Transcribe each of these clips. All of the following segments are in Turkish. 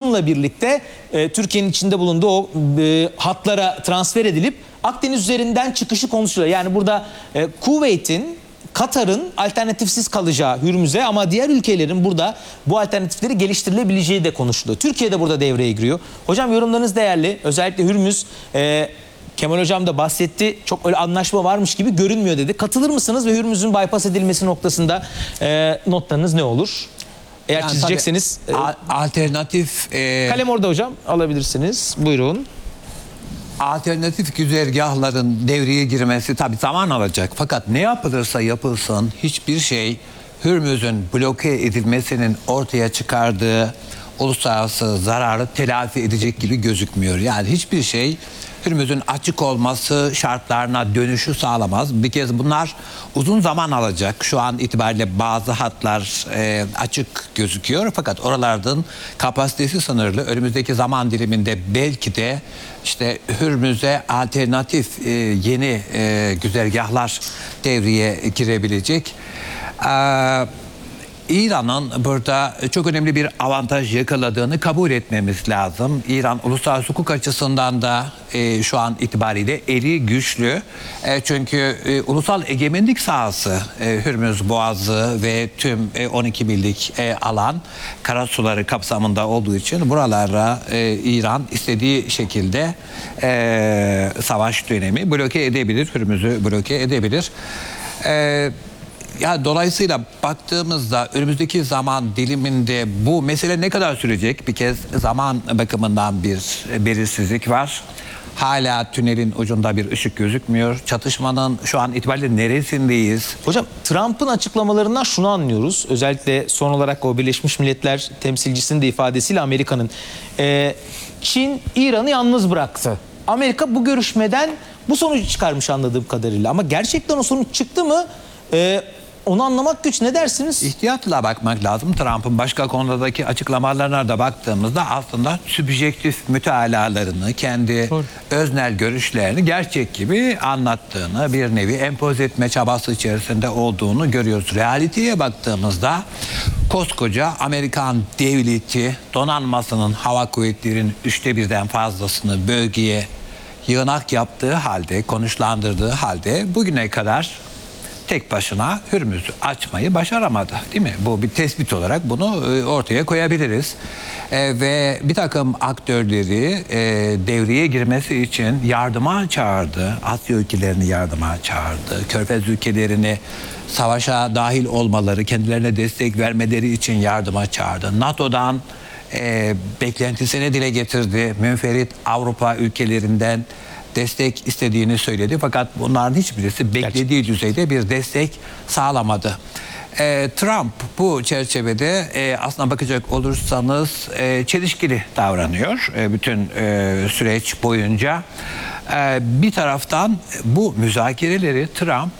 İran'la birlikte Türkiye'nin içinde bulunduğu o hatlara transfer edilip Akdeniz üzerinden çıkışı konuşuluyor. Yani burada Kuveyt'in, Katar'ın alternatifsiz kalacağı Hürmüz'e ama diğer ülkelerin burada bu alternatifleri geliştirilebileceği de konuşuluyor. Türkiye de burada devreye giriyor. Hocam yorumlarınız değerli. Özellikle Hürmüz, Kemal Hocam da bahsetti. Çok öyle anlaşma varmış gibi görünmüyor dedi. Katılır mısınız ve Hürmüz'ün bypass edilmesi noktasında notlarınız ne olur? Eğer yani çizecekseniz. Alternatif... kalem orada hocam, alabilirsiniz. Buyurun. Alternatif güzergahların devreye girmesi tabii zaman alacak. Fakat ne yapılırsa yapılsın hiçbir şey Hürmüz'ün bloke edilmesinin ortaya çıkardığı uluslararası zararı telafi edecek gibi gözükmüyor. Yani hiçbir şey Hürmüz'ün açık olması şartlarına dönüşü sağlamaz. Bir kez bunlar uzun zaman alacak. Şu an itibariyle bazı hatlar açık gözüküyor. Fakat oralardan kapasitesi sınırlı. Önümüzdeki zaman diliminde belki de işte Hürmüz'e alternatif yeni güzergahlar devreye girebilecek. İran'ın burada çok önemli bir avantaj yakaladığını kabul etmemiz lazım. İran uluslararası hukuk açısından da şu an itibariyle eli güçlü. Çünkü ulusal egemenlik sahası Hürmüz Boğazı ve tüm 12 millik alan karasuları kapsamında olduğu için buralara İran istediği şekilde savaş dönemi bloke edebilir. Hürmüz'ü bloke edebilir. Ya dolayısıyla baktığımızda önümüzdeki zaman diliminde bu mesele ne kadar sürecek? Bir kez zaman bakımından bir belirsizlik var. Hala tünelin ucunda bir ışık gözükmüyor. Çatışmanın şu an itibariyle neresindeyiz? Hocam Trump'ın açıklamalarından şunu anlıyoruz. Özellikle son olarak o Birleşmiş Milletler temsilcisinin de ifadesiyle Amerika'nın. Çin İran'ı yalnız bıraktı. Amerika bu görüşmeden bu sonucu çıkarmış anladığım kadarıyla. Ama gerçekten o sonuç çıktı mı? Onu anlamak güç. Ne dersiniz? İhtiyatla bakmak lazım. Trump'ın başka konulardaki açıklamalarına da baktığımızda aslında sübjektif mütealalarını, kendi öznel görüşlerini gerçek gibi anlattığını, bir nevi empoze etme çabası içerisinde olduğunu görüyoruz. Realiteye baktığımızda koskoca Amerikan devleti donanmasının, hava kuvvetlerinin 1/3'den fazlasını bölgeye yığınak yaptığı halde, konuşlandırdığı halde bugüne kadar tek başına Hürmüz'ü açmayı başaramadı, değil mi? Bu bir tespit olarak bunu ortaya koyabiliriz. Ve bir takım aktörleri devreye girmesi için yardıma çağırdı. Asya ülkelerini yardıma çağırdı. Körfez ülkelerini savaşa dahil olmaları, kendilerine destek vermeleri için yardıma çağırdı. NATO'dan beklentisini dile getirdi. Münferit Avrupa ülkelerinden destek istediğini söyledi. Fakat bunların hiçbirisi beklediği düzeyde bir destek sağlamadı. Trump bu çerçevede aslına bakacak olursanız çelişkili davranıyor bütün süreç boyunca. Bir taraftan bu müzakereleri Trump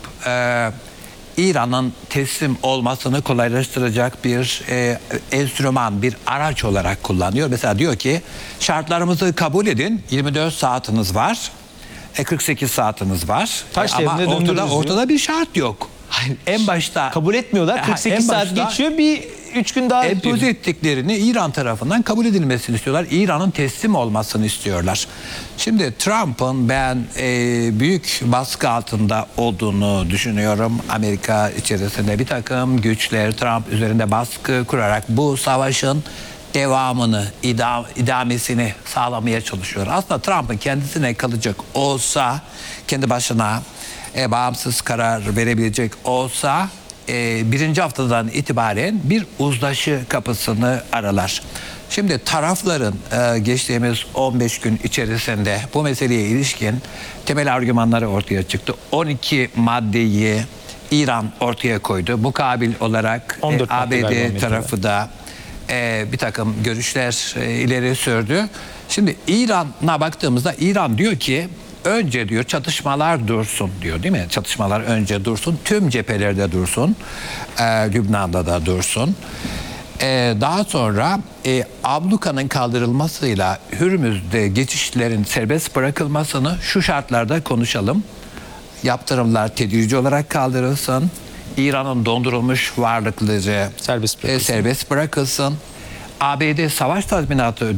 İran'ın teslim olmasını kolaylaştıracak bir enstrüman, bir araç olarak kullanıyor. Mesela diyor ki şartlarımızı kabul edin, 24 saatiniz var, 48 saatiniz var. Ama ortada bir şart yok. En başta kabul etmiyorlar. 48 saat geçiyor, bir 3 gün daha empoze ettiklerini İran tarafından kabul edilmesini istiyorlar. İran'ın teslim olmasını istiyorlar. Şimdi Trump'ın ben büyük baskı altında olduğunu düşünüyorum. Amerika içerisinde bir takım güçler Trump üzerinde baskı kurarak bu savaşın devamını, idamesini sağlamaya çalışıyor. Aslında Trump'ın kendisine kalacak olsa, kendi başına bağımsız karar verebilecek olsa birinci haftadan itibaren bir uzlaşı kapısını aralar. Şimdi tarafların geçtiğimiz 15 gün içerisinde bu meseleye ilişkin temel argümanları ortaya çıktı. 12 maddeyi İran ortaya koydu. Mukabil olarak ABD tarafı da bir takım görüşler ileri sürdü. Şimdi İran'a baktığımızda İran diyor ki önce diyor çatışmalar dursun diyor, değil mi? Çatışmalar önce dursun, tüm cephelerde dursun, Lübnan'da da dursun. Daha sonra ablukanın kaldırılmasıyla Hürmüz'de geçişlerin serbest bırakılmasını şu şartlarda konuşalım. Yaptırımlar tedirici olarak kaldırılsın. İran'ın dondurulmuş varlıkları serbest bırakılsın. ABD savaş tazminatı